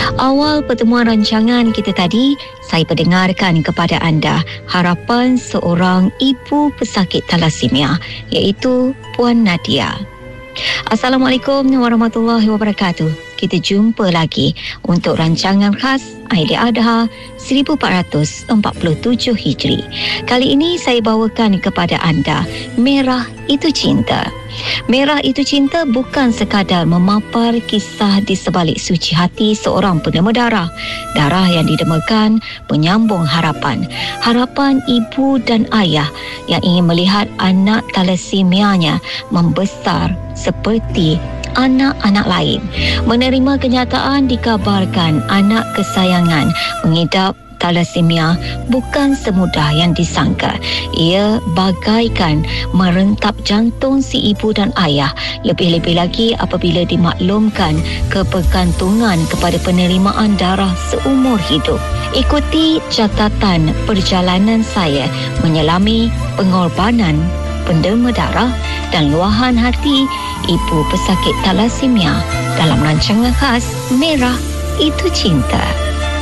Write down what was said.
Awal pertemuan rancangan kita tadi, saya pendengarkan kepada anda harapan seorang ibu pesakit thalassemia, iaitu Puan Nadia. Assalamualaikum warahmatullahi wabarakatuh. Kita jumpa lagi untuk rancangan khas Aidiladha 1447 Hijri. Kali ini saya bawakan kepada anda Merah Itu Cinta. Merah Itu Cinta bukan sekadar memapar kisah di sebalik suci hati seorang penderma darah. Darah yang didemakan penyambung harapan. Harapan ibu dan ayah yang ingin melihat anak talassemianya membesar seperti anak-anak lain. Menerima kenyataan dikabarkan anak kesayangan mengidap thalassemia bukan semudah yang disangka. Ia bagaikan merentap jantung si ibu dan ayah, lebih-lebih lagi apabila dimaklumkan kebergantungan kepada penerimaan darah seumur hidup. Ikuti catatan perjalanan saya menyelami pengorbanan penderma darah dan luahan hati ibu pesakit thalassemia dalam rancangan khas Merah Itu Cinta.